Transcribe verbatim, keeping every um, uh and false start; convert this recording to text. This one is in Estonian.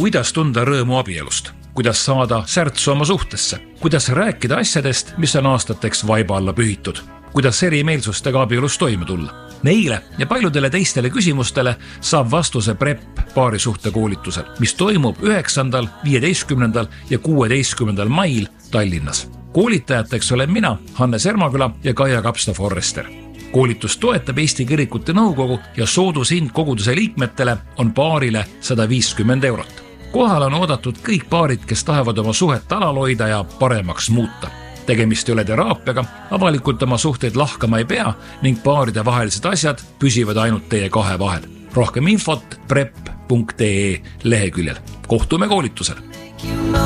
kuidas tunda rõõmu abielust, kuidas saada särtsu oma suhtesse, kuidas rääkida asjadest, mis on aastateks vaiba alla pühitud, kuidas erimeelsustega abielus toime tulla. Neile ja paljudele teistele küsimustele saab vastuse P R E P paarisuhtekoolitusel, mis toimub üheksandal, viieteistkümnendal ja kuueteistkümnendal mail Tallinnas. Koolitajateks olen mina, Hannes Ermaküla ja Kaia Kapsta-Forrester. Koolitus toetab Eesti Kirikute Nõukogu ja soodushind koguduse liikmetele on paarile sada viiskümmend eurot. Kohal on oodatud kõik paarid, kes tahavad oma suhet alal hoida ja paremaks muuta. Tegemist ei ole teraapiaga, avalikult oma suhteid lahkama ei pea ning paaride vahelised asjad püsivad ainult teie kahe vahel. Rohkem infot prep punkt ee leheküljel. Kohtume koolitusel.